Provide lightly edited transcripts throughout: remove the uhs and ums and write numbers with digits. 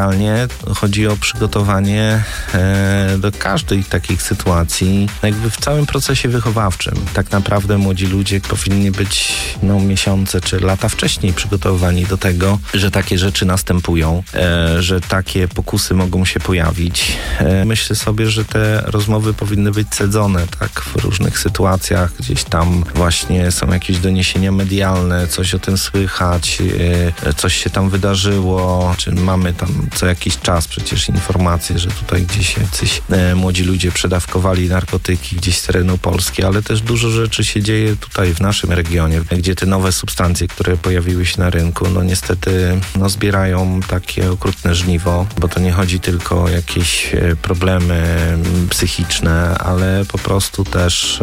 Generalnie chodzi o przygotowanie do każdej takich sytuacji, jakby w całym procesie wychowawczym. Tak naprawdę młodzi ludzie powinni być miesiące czy lata wcześniej przygotowani do tego, że takie rzeczy następują, że takie pokusy mogą się pojawić. Myślę sobie, że te rozmowy powinny być cedzone tak w różnych sytuacjach. Gdzieś tam właśnie są jakieś doniesienia medialne, coś o tym słychać, coś się tam wydarzyło, czy mamy tam co jakiś czas przecież informacje, że tutaj gdzieś jacyś młodzi ludzie przedawkowali narkotyki gdzieś z terenu Polski, ale też dużo rzeczy się dzieje tutaj w naszym regionie, gdzie te nowe substancje, które pojawiły się na rynku, niestety zbierają takie okrutne żniwo, bo to nie chodzi tylko o jakieś problemy psychiczne, ale po prostu też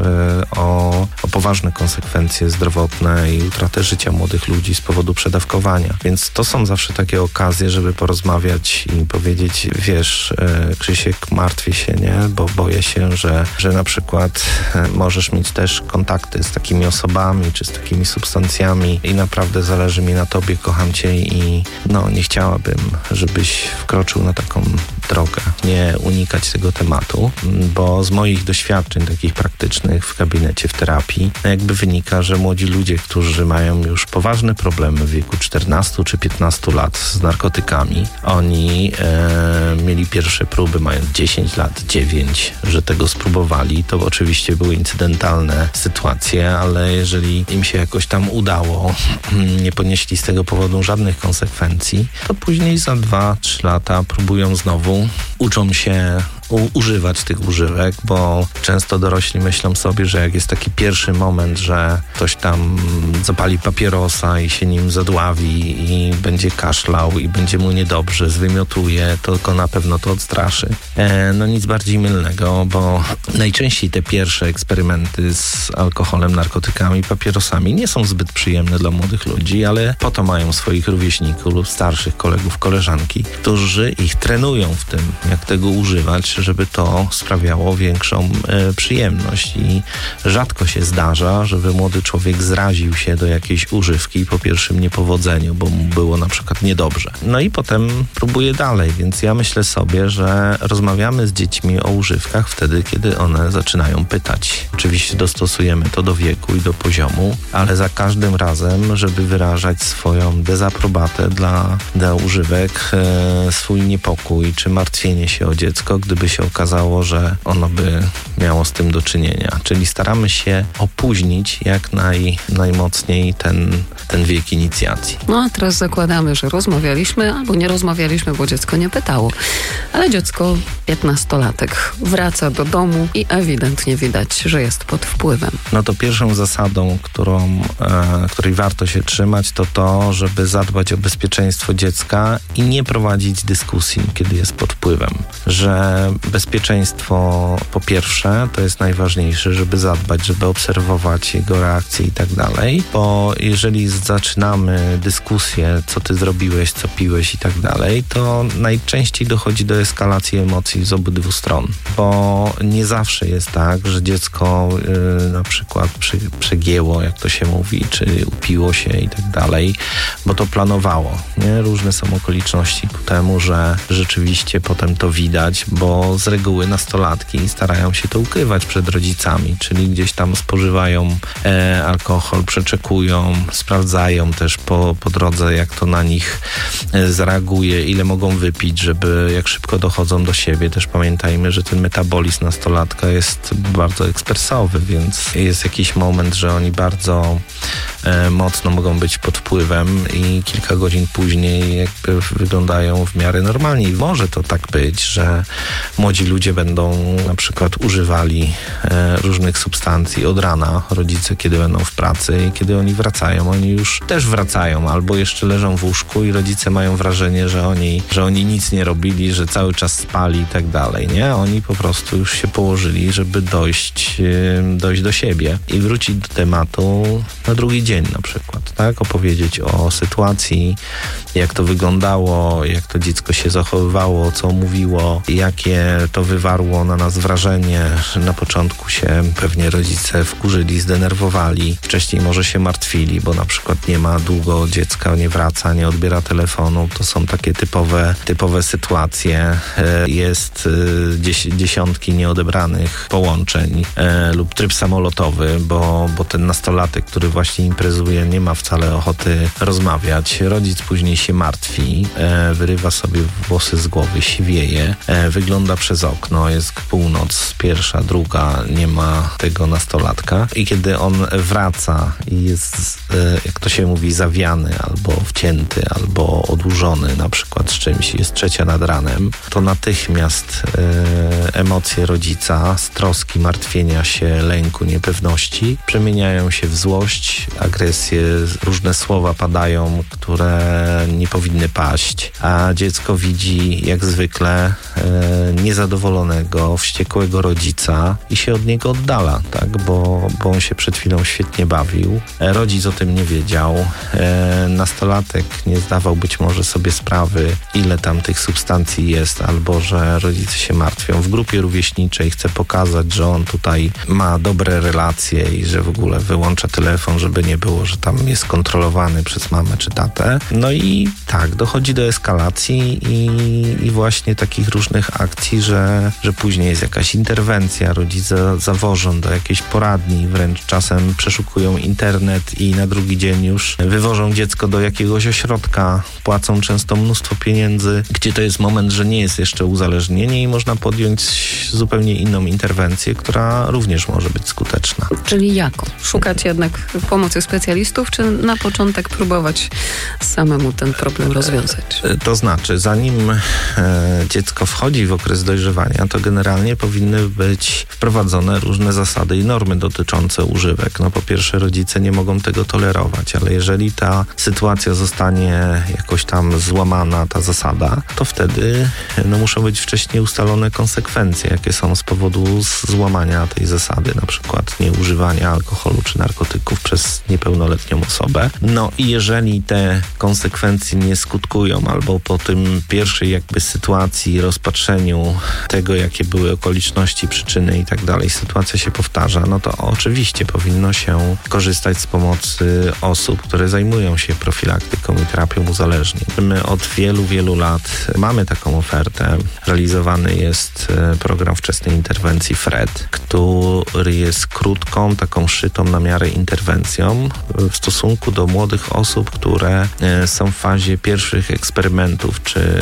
o poważne konsekwencje zdrowotne i utratę życia młodych ludzi z powodu przedawkowania. Więc to są zawsze takie okazje, żeby porozmawiać i powiedzieć, wiesz, Krzysiek, martwię się, nie? Bo boję się, że na przykład możesz mieć też kontakty z takimi osobami, czy z takimi substancjami i naprawdę zależy mi na tobie, kocham cię i nie chciałabym, żebyś wkroczył na taką drogę. Nie unikać tego tematu, bo z moich doświadczeń takich praktycznych w gabinecie, w terapii, jakby wynika, że młodzi ludzie, którzy mają już poważne problemy w wieku 14 czy 15 lat z narkotykami, oni mieli pierwsze próby mając 10 lat, 9, że tego spróbowali. To oczywiście były incydentalne sytuacje, ale jeżeli im się jakoś tam udało, nie ponieśli z tego powodu żadnych konsekwencji, to później za 2-3 lata próbują znowu, uczą się używać tych używek, bo często dorośli myślą sobie, że jak jest taki pierwszy moment, że ktoś tam zapali papierosa i się nim zadławi i będzie kaszlał i będzie mu niedobrze, zwymiotuje, to go na pewno to odstraszy. Nic bardziej mylnego, bo najczęściej te pierwsze eksperymenty z alkoholem, narkotykami, papierosami nie są zbyt przyjemne dla młodych ludzi, ale po to mają swoich rówieśników lub starszych kolegów, koleżanki, którzy ich trenują w tym, jak tego używać, żeby to sprawiało większą przyjemność i rzadko się zdarza, żeby młody człowiek zraził się do jakiejś używki po pierwszym niepowodzeniu, bo mu było na przykład niedobrze. I potem próbuje dalej, więc ja myślę sobie, że rozmawiamy z dziećmi o używkach wtedy, kiedy one zaczynają pytać. Oczywiście dostosujemy to do wieku i do poziomu, ale za każdym razem, żeby wyrażać swoją dezaprobatę dla używek, swój niepokój czy martwienie się o dziecko, gdyby się okazało, że ono by miało z tym do czynienia. Czyli staramy się opóźnić jak najmocniej ten wiek inicjacji. A teraz zakładamy, że rozmawialiśmy albo nie rozmawialiśmy, bo dziecko nie pytało. Ale dziecko, 15-latek, wraca do domu i ewidentnie widać, że jest pod wpływem. To pierwszą zasadą, której warto się trzymać, to, żeby zadbać o bezpieczeństwo dziecka i nie prowadzić dyskusji, kiedy jest pod wpływem. Że bezpieczeństwo po pierwsze to jest najważniejsze, żeby zadbać, żeby obserwować jego reakcje i tak dalej, bo jeżeli zaczynamy dyskusję, co ty zrobiłeś, co piłeś i tak dalej, to najczęściej dochodzi do eskalacji emocji z obydwu stron, bo nie zawsze jest tak, że dziecko na przykład przegięło, jak to się mówi, czy upiło się i tak dalej, bo to planowało. Nie? Różne są okoliczności ku temu, że rzeczywiście potem to widać, bo z reguły nastolatki starają się to ukrywać przed rodzicami, czyli gdzieś tam spożywają alkohol, przeczekują, sprawdzają też po drodze, jak to na nich zareaguje, ile mogą wypić, żeby jak szybko dochodzą do siebie. Też pamiętajmy, że ten metabolizm nastolatka jest bardzo ekspresowy, więc jest jakiś moment, że oni bardzo mocno mogą być pod wpływem i kilka godzin później jakby wyglądają w miarę normalnie. I może to tak być, że młodzi ludzie będą na przykład używali różnych substancji od rana. Rodzice, kiedy będą w pracy i kiedy oni wracają, oni już też wracają albo jeszcze leżą w łóżku i rodzice mają wrażenie, że oni nic nie robili, że cały czas spali i tak dalej, nie? Oni po prostu już się położyli, żeby dojść do siebie i wrócić do tematu na drugi dzień na przykład, tak? Opowiedzieć o sytuacji, jak to wyglądało, jak to dziecko się zachowywało, co mówiło, jakie To wywarło na nas wrażenie, że na początku się pewnie rodzice wkurzyli, zdenerwowali. Wcześniej może się martwili, bo na przykład nie ma długo dziecka, nie wraca, nie odbiera telefonu. To są takie typowe sytuacje. Jest dziesiątki nieodebranych połączeń lub tryb samolotowy, bo ten nastolatek, który właśnie imprezuje, nie ma wcale ochoty rozmawiać. Rodzic później się martwi, wyrywa sobie włosy z głowy, siwieje, wygląda przez okno, jest północ, pierwsza, druga, nie ma tego nastolatka i kiedy on wraca i jest, jak to się mówi, zawiany albo wcięty, albo odłużony na przykład z czymś, jest 3 nad ranem, to natychmiast emocje rodzica z troski, martwienia się, lęku, niepewności przemieniają się w złość, agresję, różne słowa padają, które nie powinny paść, a dziecko widzi jak zwykle niezadowolonego, wściekłego rodzica i się od niego oddala, tak? Bo on się przed chwilą świetnie bawił. Rodzic o tym nie wiedział. Nastolatek nie zdawał być może sobie sprawy, ile tam tych substancji jest, albo że rodzice się martwią. W grupie rówieśniczej chce pokazać, że on tutaj ma dobre relacje i że w ogóle wyłącza telefon, żeby nie było, że tam jest kontrolowany przez mamę czy tatę. No i tak, dochodzi do eskalacji i właśnie takich różnych akcji, że później jest jakaś interwencja, rodzice zawożą do jakiejś poradni, wręcz czasem przeszukują internet i na drugi dzień już wywożą dziecko do jakiegoś ośrodka, płacą często mnóstwo pieniędzy, gdzie to jest moment, że nie jest jeszcze uzależnienie i można podjąć zupełnie inną interwencję, która również może być skuteczna. Czyli jaką? Szukać jednak pomocy specjalistów, czy na początek próbować samemu ten problem rozwiązać? To znaczy, zanim dziecko wchodzi w okres dojrzewania, to generalnie powinny być wprowadzone różne zasady i normy dotyczące używek. No po pierwsze, rodzice nie mogą tego tolerować, ale jeżeli ta sytuacja zostanie jakoś tam złamana, ta zasada, to wtedy muszą być wcześniej ustalone konsekwencje, jakie są z powodu złamania tej zasady, na przykład nieużywania alkoholu czy narkotyków przez niepełnoletnią osobę. No i jeżeli te konsekwencje nie skutkują, albo po tym pierwszej jakby sytuacji, rozpatrzeniu tego, jakie były okoliczności, przyczyny i tak dalej, sytuacja się powtarza, no to oczywiście powinno się korzystać z pomocy osób, które zajmują się profilaktyką i terapią uzależnień. My od wielu lat mamy taką ofertę. Realizowany jest program wczesnej interwencji FRED, który jest krótką, taką szytą na miarę interwencją w stosunku do młodych osób, które są w fazie pierwszych eksperymentów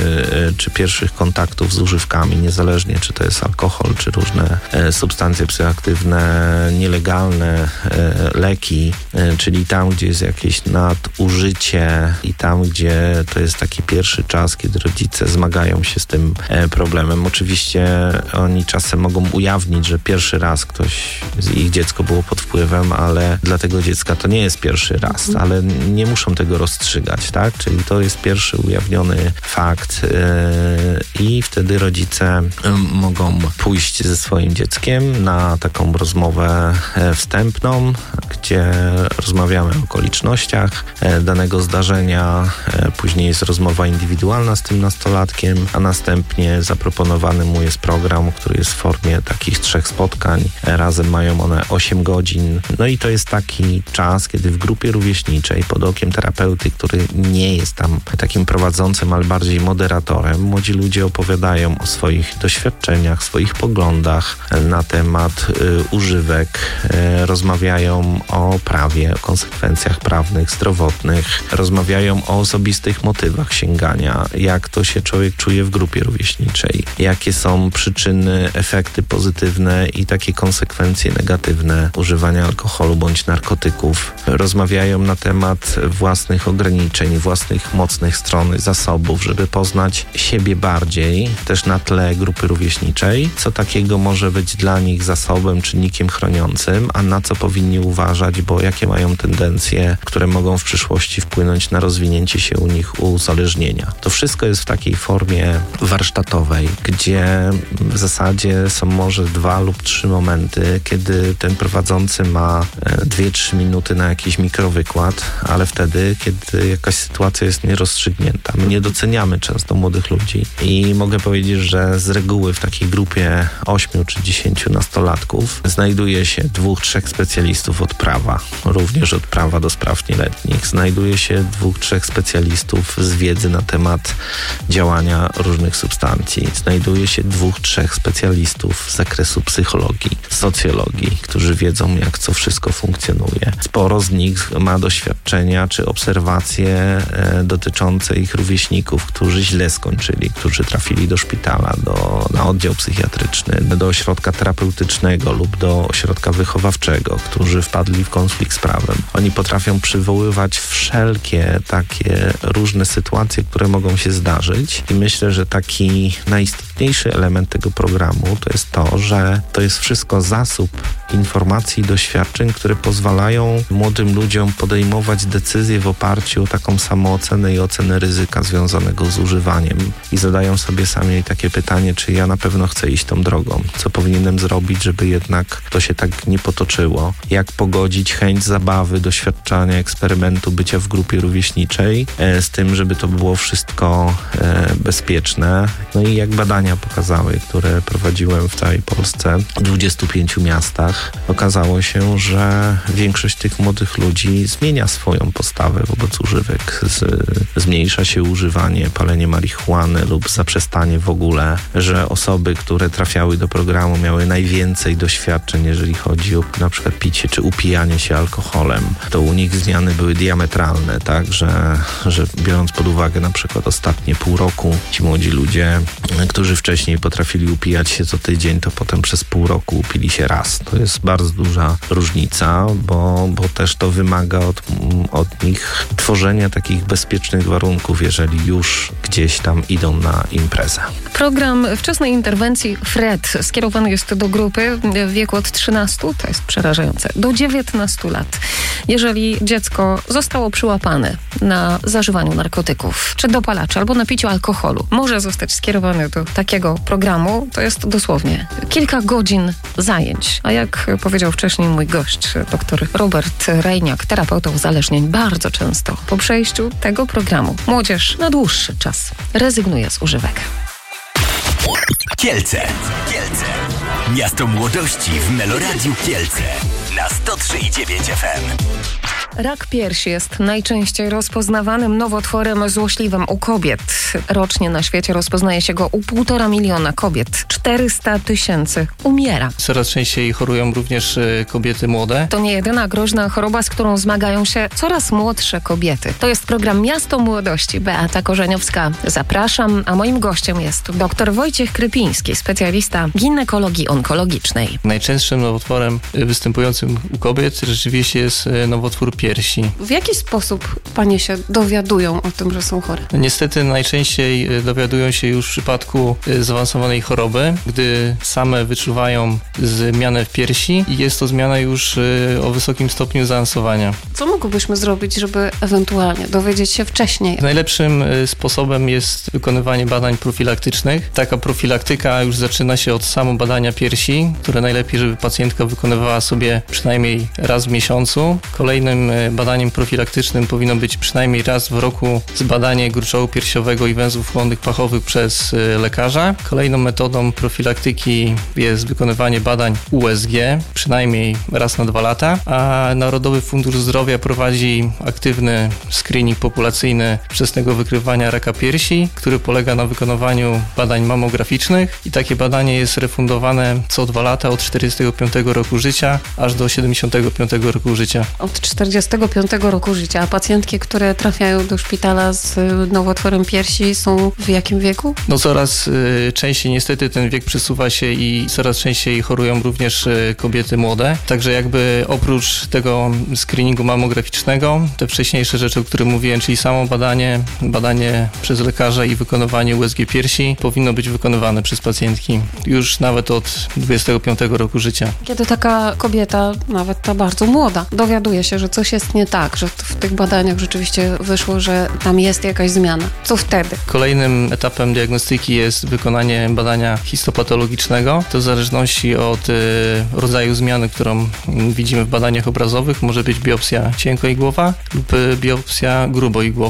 czy pierwszych kontaktów z używkami, niezależnie czy to jest alkohol, czy różne substancje psychoaktywne, nielegalne leki, czyli tam, gdzie jest jakieś nadużycie i tam, gdzie to jest taki pierwszy czas, kiedy rodzice zmagają się z tym problemem. Oczywiście oni czasem mogą ujawnić, że pierwszy raz ich dziecko było pod wpływem, ale dla tego dziecka to nie jest pierwszy raz, ale nie muszą tego rozstrzygać, tak? Czyli to jest pierwszy ujawniony fakt i wtedy rodzice mogą pójść ze swoim dzieckiem na taką rozmowę wstępną, gdzie rozmawiamy o okolicznościach danego zdarzenia, później jest rozmowa indywidualna z tym nastolatkiem, a następnie zaproponowany mu jest program, który jest w formie takich 3 spotkań. Razem mają one 8 godzin. No i to jest taki czas, kiedy w grupie rówieśniczej pod okiem terapeuty, który nie jest tam takim prowadzącym, ale bardziej moderatorem, młodzi ludzie opowiadają o swoich doświadczeniach, swoich poglądach na temat używek, rozmawiają o prawie, o konsekwencjach prawnych, zdrowotnych, rozmawiają o osobistych motywach sięgania, jak to się człowiek czuje w grupie rówieśniczej, jakie są przyczyny, efekty pozytywne i takie konsekwencje negatywne używania alkoholu bądź narkotyków. Rozmawiają na temat własnych ograniczeń, własnych mocnych stron, zasobów, żeby poznać siebie bardziej, też na tle grupy rówieśniczej, co takiego może być dla nich zasobem, czynnikiem chroniącym, a na co powinni uważać, bo jakie mają tendencje, które mogą w przyszłości wpłynąć na rozwinięcie się u nich uzależnienia. To wszystko jest w takiej formie warsztatowej, gdzie w zasadzie są może 2 lub 3 momenty, kiedy ten prowadzący ma 2-3 minuty na jakiś mikrowykład, ale wtedy, kiedy jakaś sytuacja jest nierozstrzygnięta. My nie doceniamy często młodych ludzi i mogę powiedzieć, że że z reguły w takiej grupie 8 czy 10 nastolatków znajduje się 2-3 specjalistów od prawa, również od prawa do spraw nieletnich. Znajduje się 2-3 specjalistów z wiedzy na temat działania różnych substancji. Znajduje się 2-3 specjalistów z zakresu psychologii, socjologii, którzy wiedzą, jak co wszystko funkcjonuje. Sporo z nich ma doświadczenia czy obserwacje dotyczące ich rówieśników, którzy źle skończyli, którzy trafili do szpitala, na oddział psychiatryczny, do ośrodka terapeutycznego lub do ośrodka wychowawczego, którzy wpadli w konflikt z prawem. Oni potrafią przywoływać wszelkie takie różne sytuacje, które mogą się zdarzyć i myślę, że taki najistotniejszy element tego programu to jest to, że to jest wszystko zasób informacji i doświadczeń, które pozwalają młodym ludziom podejmować decyzje w oparciu o taką samoocenę i ocenę ryzyka związanego z używaniem i zadają sobie sami takie pytanie, czy ja na pewno chcę iść tą drogą, co powinienem zrobić, żeby jednak to się tak nie potoczyło, jak pogodzić chęć zabawy, doświadczania, eksperymentu, bycia w grupie rówieśniczej z tym, żeby to było wszystko bezpieczne. No i jak badania pokazały, które prowadziłem w całej Polsce, w 25 miastach, okazało się, że większość tych młodych ludzi zmienia swoją postawę wobec używek. Zmniejsza się używanie, palenie marihuany lub zaprzestanie w ogóle, że osoby, które trafiały do programu, miały najwięcej doświadczeń, jeżeli chodzi o na przykład picie czy upijanie się alkoholem. To u nich zmiany były diametralne, tak, że biorąc pod uwagę na przykład ostatnie pół roku, ci młodzi ludzie, którzy wcześniej potrafili upijać się co tydzień, to potem przez pół roku upili się raz. To jest bardzo duża różnica, bo też to wymaga od nich tworzenia takich bezpiecznych warunków, jeżeli już gdzieś tam idą na imprezę. Program wczesnej interwencji FRED skierowany jest do grupy w wieku od 13, to jest przerażające, do 19 lat. Jeżeli dziecko zostało przyłapane na zażywaniu narkotyków, czy dopalaczy, albo na piciu alkoholu, może zostać skierowany do takiego programu. To jest dosłownie kilka godzin zajęć. A jak powiedział wcześniej mój gość, dr Robert Rejniak, terapeuta uzależnień, bardzo często po przejściu tego programu młodzież na dłuższy czas rezygnuje z używek. Kielce. Miasto młodości w Meloradiu Kielce na 103,9 FM. Rak piersi jest najczęściej rozpoznawanym nowotworem złośliwym u kobiet. Rocznie na świecie rozpoznaje się go u 1,5 miliona kobiet. 400 000 umiera. Coraz częściej chorują również kobiety młode. To nie jedyna groźna choroba, z którą zmagają się coraz młodsze kobiety. To jest program Miasto Młodości. Beata Korzeniowska. Zapraszam, a moim gościem jest dr Wojciech Krypiński, specjalista ginekologii onkologicznej. Najczęstszym nowotworem występującym u kobiet rzeczywiście jest nowotwór piersi. W jaki sposób panie się dowiadują o tym, że są chore? Niestety najczęściej dowiadują się już w przypadku zaawansowanej choroby, gdy same wyczuwają zmianę w piersi i jest to zmiana już o wysokim stopniu zaawansowania. Co mogłybyśmy zrobić, żeby ewentualnie dowiedzieć się wcześniej? Najlepszym sposobem jest wykonywanie badań profilaktycznych. Taka profilaktyka już zaczyna się od samobadania piersi, które najlepiej, żeby pacjentka wykonywała sobie przynajmniej raz w miesiącu. Kolejnym badaniem profilaktycznym powinno być przynajmniej raz w roku zbadanie gruczołu piersiowego i węzłów chłonnych pachowych przez lekarza. Kolejną metodą profilaktyki jest wykonywanie badań USG przynajmniej raz na 2 lata, a Narodowy Fundusz Zdrowia prowadzi aktywny screening populacyjny wczesnego wykrywania raka piersi, który polega na wykonywaniu badań mammograficznych i takie badanie jest refundowane co 2 lata od 45 roku życia aż do 75 roku życia. Od 45 roku życia, a pacjentki, które trafiają do szpitala z nowotworem piersi, są w jakim wieku? No coraz częściej niestety ten wiek przesuwa się i coraz częściej chorują również kobiety młode. Także jakby oprócz tego screeningu mammograficznego, te wcześniejsze rzeczy, o których mówiłem, czyli samo badanie przez lekarza i wykonywanie USG piersi powinno być wykonywane przez pacjentki już nawet od 25 roku życia. Kiedy taka kobieta, nawet ta bardzo młoda, dowiaduje się, że coś jest nie tak, że w tych badaniach rzeczywiście wyszło, że tam jest jakaś zmiana. Co wtedy? Kolejnym etapem diagnostyki jest wykonanie badania histopatologicznego. To w zależności od rodzaju zmiany, którą widzimy w badaniach obrazowych, może być biopsja cienkoigłowa lub biopsja gruboigłowa.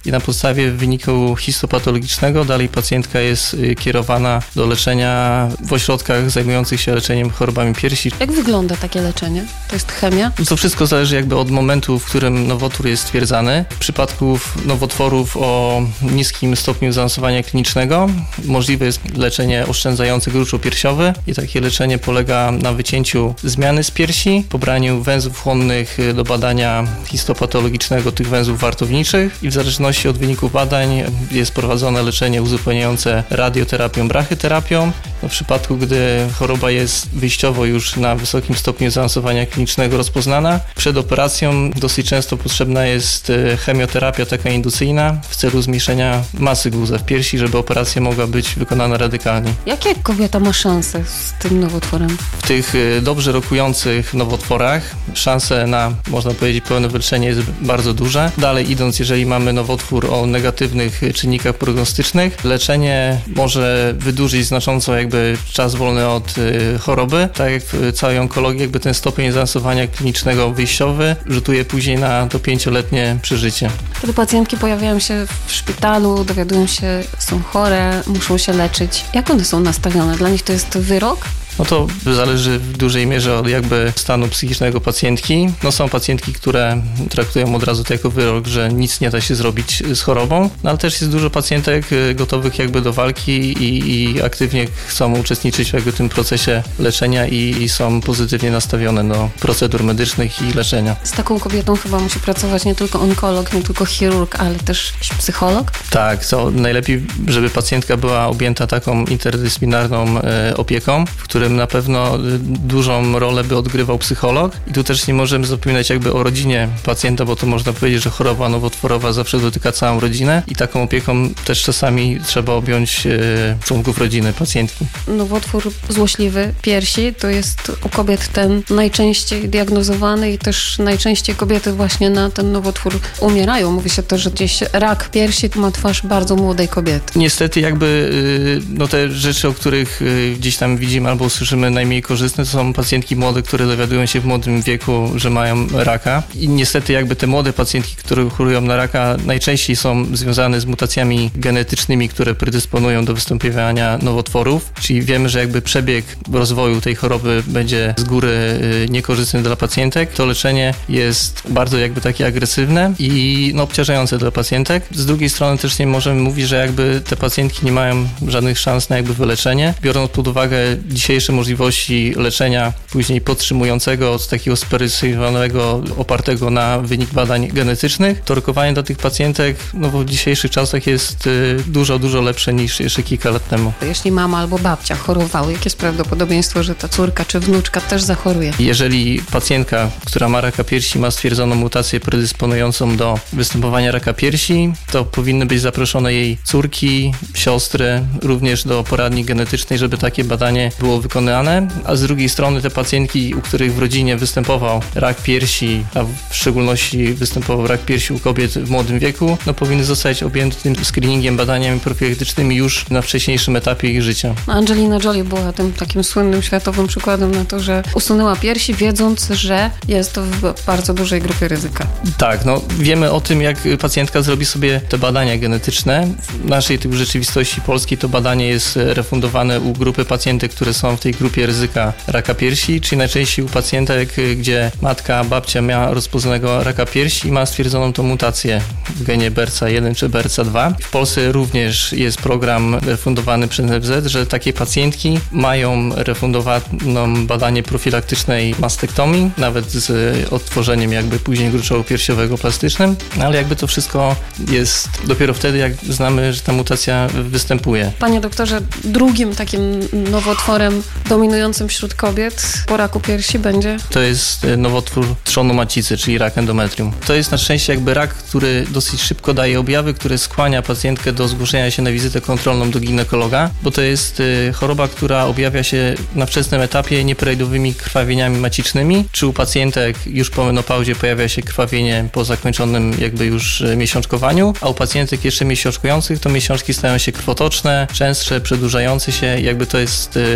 i na podstawie wyniku histopatologicznego dalej pacjentka jest kierowana do leczenia w ośrodkach zajmujących się leczeniem chorobami piersi. Jak wygląda takie leczenie? To jest chemia? To wszystko zależy jakby od momentu, w którym nowotwór jest stwierdzany. W przypadku nowotworów o niskim stopniu zaawansowania klinicznego możliwe jest leczenie oszczędzające gruczoł piersiowy i takie leczenie polega na wycięciu zmiany z piersi, pobraniu węzłów chłonnych do badania histopatologicznego tych węzłów wartowniczych i w zależności od wyników badań jest prowadzone leczenie uzupełniające radioterapią, brachyterapią. W przypadku, gdy choroba jest wyjściowo już na wysokim stopniu zaawansowania klinicznego rozpoznana, przed operacją dosyć często potrzebna jest chemioterapia taka inducyjna w celu zmniejszenia masy guza w piersi, żeby operacja mogła być wykonana radykalnie. Jakie kobieta ma szanse z tym nowotworem? W tych dobrze rokujących nowotworach szanse na, można powiedzieć, pełne wyleczenie jest bardzo duże. Dalej idąc, jeżeli mamy nowotwór o negatywnych czynnikach prognostycznych, leczenie może wydłużyć znacząco jakby czas wolny od choroby. Tak jak w całej onkologii, jakby ten stopień zaawansowania klinicznego wyjściowy rzutuje później na to 5-letnie przeżycie. Kiedy pacjentki pojawiają się w szpitalu, dowiadują się, są chore, muszą się leczyć. Jak one są nastawione? Dla nich to jest wyrok? No to zależy w dużej mierze od jakby stanu psychicznego pacjentki. No są pacjentki, które traktują od razu to jako wyrok, że nic nie da się zrobić z chorobą, no ale też jest dużo pacjentek gotowych jakby do walki i aktywnie chcą uczestniczyć w jakby tym procesie leczenia i są pozytywnie nastawione do procedur medycznych i leczenia. Z taką kobietą chyba musi pracować nie tylko onkolog, nie tylko chirurg, ale też psycholog? Tak, to najlepiej, żeby pacjentka była objęta taką interdyscyplinarną opieką, w której na pewno dużą rolę by odgrywał psycholog. I tu też nie możemy zapominać jakby o rodzinie pacjenta, bo to można powiedzieć, że choroba nowotworowa zawsze dotyka całą rodzinę i taką opieką też czasami trzeba objąć członków rodziny pacjentki. Nowotwór złośliwy piersi to jest u kobiet ten najczęściej diagnozowany i też najczęściej kobiety właśnie na ten nowotwór umierają. Mówi się to, że gdzieś rak piersi ma twarz bardzo młodej kobiety. Niestety jakby no te rzeczy, o których gdzieś tam widzimy albo słyszymy najmniej korzystne, to są pacjentki młode, które dowiadują się w młodym wieku, że mają raka. I niestety jakby te młode pacjentki, które chorują na raka, najczęściej są związane z mutacjami genetycznymi, które predysponują do występowania nowotworów. Czyli wiemy, że jakby przebieg rozwoju tej choroby będzie z góry niekorzystny dla pacjentek. To leczenie jest bardzo jakby takie agresywne i obciążające dla pacjentek. Z drugiej strony też nie możemy mówić, że jakby te pacjentki nie mają żadnych szans na jakby wyleczenie. Biorąc pod uwagę dzisiejsze możliwości leczenia później podtrzymującego od takiego spersonalizowanego, opartego na wynik badań genetycznych, to rokowanie dla tych pacjentek w dzisiejszych czasach jest dużo lepsze niż jeszcze kilka lat temu. Jeśli mama albo babcia chorowały, jakie jest prawdopodobieństwo, że ta córka czy wnuczka też zachoruje? Jeżeli pacjentka, która ma raka piersi, ma stwierdzoną mutację predysponującą do występowania raka piersi, to powinny być zaproszone jej córki, siostry, również do poradni genetycznej, żeby takie badanie było wykonane, a z drugiej strony te pacjentki, u których w rodzinie występował rak piersi, a w szczególności występował rak piersi u kobiet w młodym wieku, powinny zostać objęte tym screeningiem, badaniami profilaktycznymi już na wcześniejszym etapie ich życia. Angelina Jolie była tym takim słynnym światowym przykładem na to, że usunęła piersi, wiedząc, że jest to w bardzo dużej grupie ryzyka. Tak, wiemy o tym, jak pacjentka zrobi sobie te badania genetyczne. W naszej tu rzeczywistości polskiej to badanie jest refundowane u grupy pacjentek, które są w tej grupie ryzyka raka piersi, czyli najczęściej u pacjentek, gdzie matka, babcia miała rozpoznanego raka piersi i ma stwierdzoną tą mutację w genie BRCA1 czy BRCA2. W Polsce również jest program refundowany przez NFZ, że takie pacjentki mają refundowaną badanie profilaktycznej mastektomii, nawet z odtworzeniem jakby później gruczołu piersiowego plastycznym, ale jakby to wszystko jest dopiero wtedy, jak znamy, że ta mutacja występuje. Panie doktorze, drugim takim nowotworem dominującym wśród kobiet po raku piersi będzie? To jest nowotwór trzonu macicy, czyli rak endometrium. To jest na szczęście jakby rak, który dosyć szybko daje objawy, który skłania pacjentkę do zgłoszenia się na wizytę kontrolną do ginekologa, bo to jest choroba, która objawia się na wczesnym etapie nieprawidłowymi krwawieniami macicznymi. Czy u pacjentek już po menopauzie pojawia się krwawienie po zakończonym jakby już miesiączkowaniu, a u pacjentek jeszcze miesiączkujących to miesiączki stają się krwotoczne, częstsze, przedłużające się. Jakby to jest ten objaw,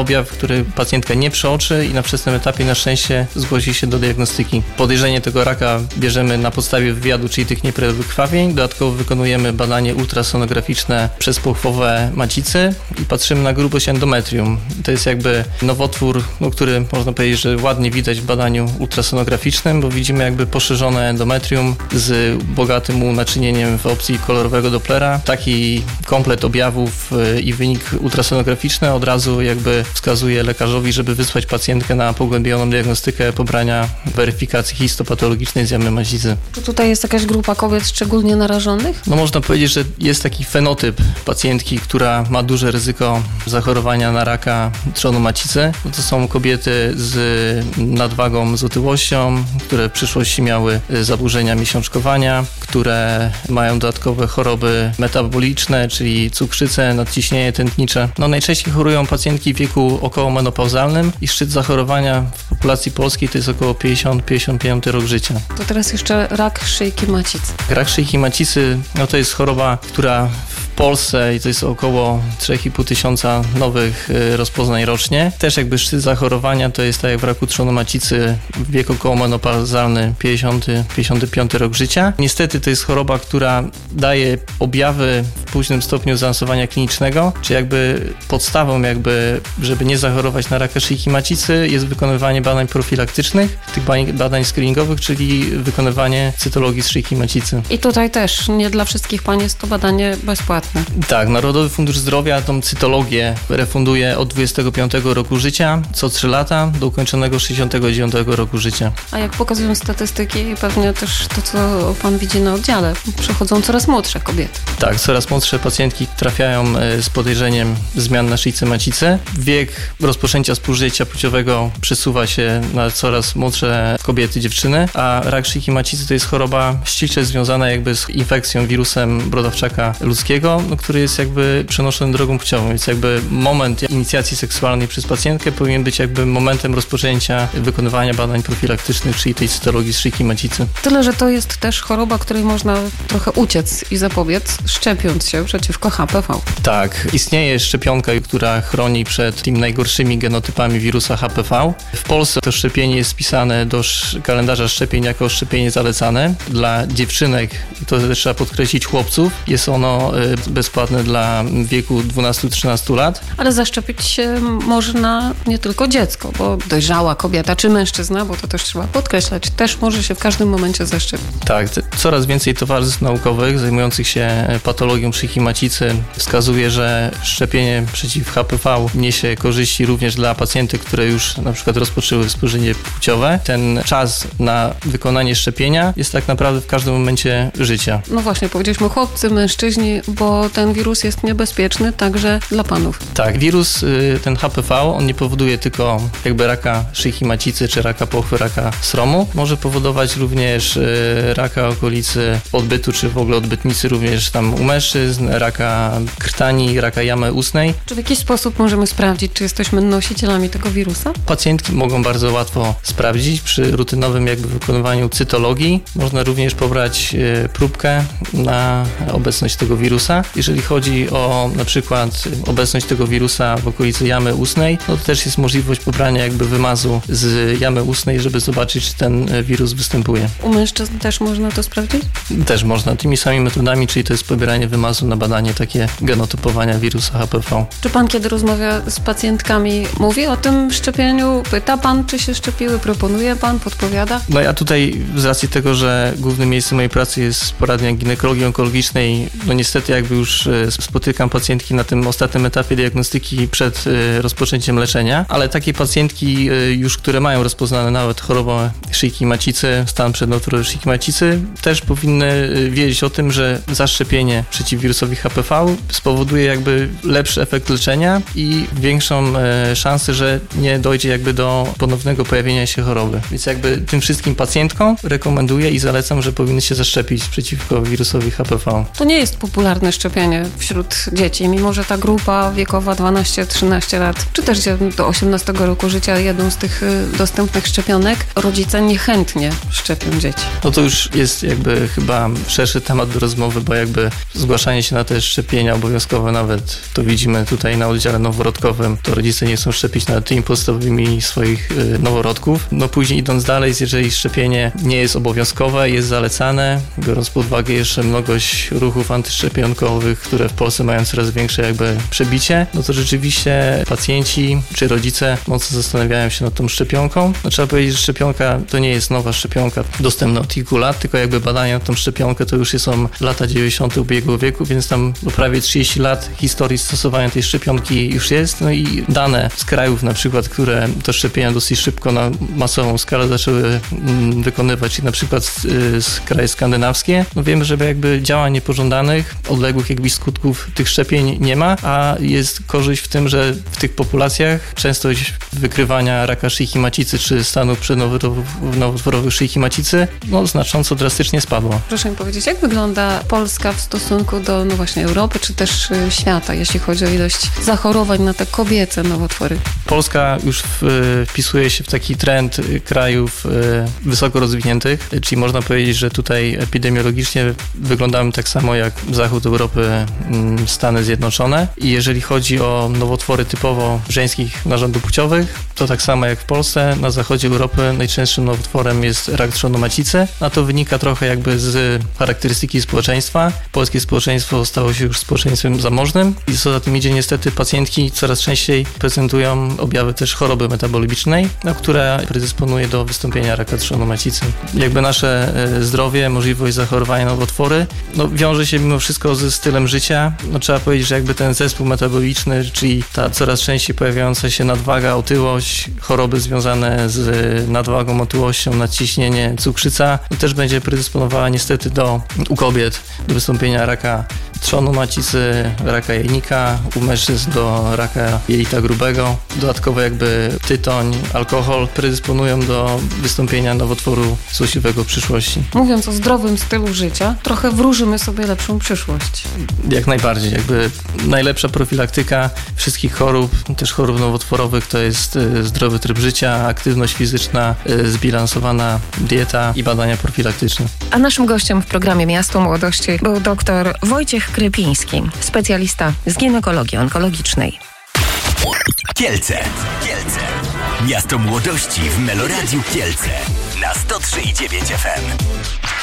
objaw, który pacjentka nie przeoczy i na wczesnym etapie na szczęście zgłosi się do diagnostyki. Podejrzenie tego raka bierzemy na podstawie wywiadu, czyli tych nieprawowych krwawień. Dodatkowo wykonujemy badanie ultrasonograficzne przezpochwowe macicy i patrzymy na grubość endometrium. To jest jakby nowotwór, który można powiedzieć, że ładnie widać w badaniu ultrasonograficznym, bo widzimy jakby poszerzone endometrium z bogatym naczynieniem w opcji kolorowego Dopplera. Taki komplet objawów i wynik ultrasonograficzny od razu jakby wskazuje lekarzowi, żeby wysłać pacjentkę na pogłębioną diagnostykę pobrania weryfikacji histopatologicznej z jamy macicy. Czy tutaj jest jakaś grupa kobiet szczególnie narażonych? No można powiedzieć, że jest taki fenotyp pacjentki, która ma duże ryzyko zachorowania na raka trzonu macicy. To są kobiety z nadwagą, z otyłością, które w przyszłości miały zaburzenia miesiączkowania, które mają dodatkowe choroby metaboliczne, czyli cukrzycę, nadciśnienie tętnicze. No najczęściej chorują pacjentki w wieku okołomenopauzalnym i szczyt zachorowania w populacji polskiej to jest około 50-55 rok życia. To teraz jeszcze rak szyjki macicy. Rak szyjki macicy, no to jest choroba, która w Polsce i to jest około 3,5 tysiąca nowych rozpoznań rocznie. Też jakby szczyt zachorowania to jest tak jak w raku trzonu macicy w wieku okołomenopauzalny 50-55 rok życia. Niestety to jest choroba, która daje objawy w późnym stopniu zaawansowania klinicznego, czy jakby podstawą jakby, żeby nie zachorować na raka szyjki macicy jest wykonywanie badań profilaktycznych, tych badań screeningowych, czyli wykonywanie cytologii z szyjki macicy. I tutaj też nie dla wszystkich pań jest to badanie bezpłatne. Tak, Narodowy Fundusz Zdrowia tą cytologię refunduje od 25 roku życia, co 3 lata, do ukończonego 69 roku życia. A jak pokazują statystyki, pewnie też to, co pan widzi na oddziale, przychodzą coraz młodsze kobiety. Tak, coraz młodsze pacjentki trafiają z podejrzeniem zmian na szyjce macicy. Wiek rozpoczęcia współżycia płciowego przesuwa się na coraz młodsze kobiety, dziewczyny, a rak szyjki macicy to jest choroba ściśle związana jakby z infekcją wirusem brodawczaka ludzkiego, który jest jakby przenoszony drogą płciową, więc jakby moment inicjacji seksualnej przez pacjentkę powinien być jakby momentem rozpoczęcia wykonywania badań profilaktycznych, czyli tej cytologii z szyjki macicy. Tyle, że to jest też choroba, której można trochę uciec i zapobiec, szczepiąc się przeciwko HPV. Tak, istnieje szczepionka, która chroni przed tymi najgorszymi genotypami wirusa HPV. W Polsce to szczepienie jest wpisane do kalendarza szczepień jako szczepienie zalecane. Dla dziewczynek, to też trzeba podkreślić, chłopców, jest ono bezpłatne dla wieku 12-13 lat. Ale zaszczepić się można nie tylko dziecko, bo dojrzała kobieta czy mężczyzna, bo to też trzeba podkreślać, też może się w każdym momencie zaszczepić. Tak, coraz więcej towarzystw naukowych zajmujących się patologią szyjki macicy wskazuje, że szczepienie przeciw HPV niesie korzyści również dla pacjentek, które już na przykład rozpoczęły współżycie płciowe. Ten czas na wykonanie szczepienia jest tak naprawdę w każdym momencie życia. No właśnie, powiedzieliśmy chłopcy, mężczyźni, bo ten wirus jest niebezpieczny także dla panów. Tak, wirus, ten HPV, on nie powoduje tylko jakby raka szyjki macicy czy raka pochwy, raka sromu. Może powodować również raka okolicy odbytu czy w ogóle odbytnicy również tam u mężczyzn, raka krtani, raka jamy ustnej. Czy w jakiś sposób możemy sprawdzić, czy jesteśmy nosicielami tego wirusa? Pacjentki mogą bardzo łatwo sprawdzić przy rutynowym jakby wykonywaniu cytologii. Można również pobrać próbkę na obecność tego wirusa. Jeżeli chodzi o na przykład obecność tego wirusa w okolicy jamy ustnej, no to też jest możliwość pobrania jakby wymazu z jamy ustnej, żeby zobaczyć, czy ten wirus występuje. U mężczyzn też można to sprawdzić? Też można, tymi samymi metodami, czyli to jest pobieranie wymazu na badanie takie genotypowania wirusa HPV. Czy pan, kiedy rozmawia z pacjentkami, mówi o tym szczepieniu? Pyta pan, czy się szczepiły? Proponuje pan? Podpowiada? No ja tutaj z racji tego, że głównym miejscem mojej pracy jest poradnia ginekologii onkologicznej, no niestety jakby już spotykam pacjentki na tym ostatnim etapie diagnostyki przed rozpoczęciem leczenia, ale takie pacjentki już, które mają rozpoznane nawet chorobę szyjki macicy, stan przednowotworowy szyjki macicy, też powinny wiedzieć o tym, że zaszczepienie przeciw wirusowi HPV spowoduje jakby lepszy efekt leczenia i większą szansę, że nie dojdzie jakby do ponownego pojawienia się choroby. Więc jakby tym wszystkim pacjentkom rekomenduję i zalecam, że powinny się zaszczepić przeciwko wirusowi HPV. To nie jest popularne szczepienie wśród dzieci, mimo że ta grupa wiekowa 12-13 lat, czy też do 18 roku życia, jedną z tych dostępnych szczepionek, rodzice niechętnie szczepią dzieci. No to już jest jakby chyba szerszy temat do rozmowy, bo jakby zgłaszanie się na te szczepienia obowiązkowe, nawet to widzimy tutaj na oddziale noworodkowym, to rodzice nie chcą szczepić nad tymi podstawowymi swoich noworodków. No później idąc dalej, jeżeli szczepienie nie jest obowiązkowe, jest zalecane, biorąc pod uwagę jeszcze mnogość ruchów antyszczepionkowych, które w Polsce mają coraz większe jakby przebicie, no to rzeczywiście pacjenci czy rodzice mocno zastanawiają się nad tą szczepionką. No trzeba powiedzieć, że szczepionka to nie jest nowa szczepionka dostępna od kilku lat, tylko jakby badania nad tą szczepionkę to już są lata 90. ubiegłego wieku, więc tam prawie 30 lat historii stosowania tej szczepionki już jest. No i dane z krajów na przykład, które to szczepienia dosyć szybko na masową skalę zaczęły wykonywać, czyli na przykład kraje skandynawskie, no wiemy, że jakby działań niepożądanych, odległych jakby skutków tych szczepień nie ma, a jest korzyść w tym, że w tych populacjach częstość wykrywania raka szyjki macicy czy stanów przednowotworowych szyjki macicy no znacząco drastycznie spadła. Proszę mi powiedzieć, jak wygląda Polska w stosunku do no właśnie Europy czy też świata, jeśli chodzi o ilość zachorowań na te kobiece nowotwory? Polska już wpisuje się w taki trend krajów wysoko rozwiniętych, czyli można powiedzieć, że tutaj epidemiologicznie wyglądamy tak samo jak zachód Europy, Stany Zjednoczone i jeżeli chodzi o nowotwory typowo żeńskich narządów płciowych, to tak samo jak w Polsce, na zachodzie Europy najczęstszym nowotworem jest rak trzonu macicy, a to wynika trochę jakby z charakterystyki społeczeństwa. Polskie społeczeństwo stało się już społeczeństwem zamożnym i co za tym idzie, niestety pacjentki coraz częściej prezentują objawy też choroby metabolicznej, która predysponuje do wystąpienia raka trzonu macicy. Jakby nasze zdrowie, możliwość zachorowania na nowotwory, no wiąże się mimo wszystko ze stylem życia. No trzeba powiedzieć, że jakby ten zespół metaboliczny, czyli ta coraz częściej pojawiająca się nadwaga, otyłość, choroby związane z nadwagą, otyłością, nadciśnienie, cukrzyca, no też będzie predysponowała niestety u kobiet do wystąpienia raka trzonu macicy, raka jajnika, u mężczyzn do raka jelita grubego. Dodatkowo jakby tytoń, alkohol predysponują do wystąpienia nowotworu złośliwego w przyszłości. Mówiąc o zdrowym stylu życia, trochę wróżymy sobie lepszą przyszłość. Jak najbardziej. Jakby najlepsza profilaktyka wszystkich chorób, też chorób nowotworowych, to jest zdrowy tryb życia, aktywność fizyczna, zbilansowana dieta i badania profilaktyczne. A naszym gościem w programie Miasto Młodości był dr Wojciech Krypiński, specjalista z ginekologii onkologicznej. Kielce. Miasto Młodości w Meloradiu Kielce na 103,9 FM.